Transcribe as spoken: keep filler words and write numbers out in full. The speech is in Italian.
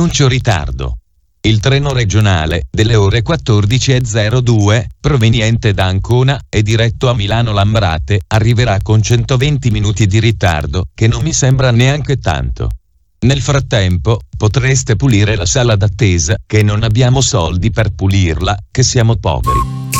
annuncio ritardo. Il treno regionale, delle ore quattordici e zero due, proveniente da Ancona e diretto a Milano Lambrate, arriverà con centoventi minuti di ritardo, che non mi sembra neanche tanto. Nel frattempo, potreste pulire la sala d'attesa, che non abbiamo soldi per pulirla, che siamo poveri.